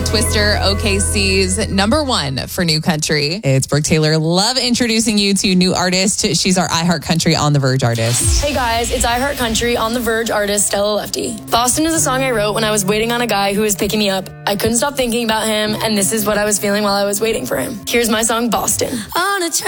Twister, OKC's #1 for new country. It's Brooke Taylor. Love introducing you to new artist. She's our iHeart Country on the Verge artist. Hey guys, it's iHeart Country on the Verge artist Stella Lefty. Boston is a song I wrote when I was waiting on a guy who was picking me up. I couldn't stop thinking about him, and this is what I was feeling while I was waiting for him. Here's my song, Boston. On a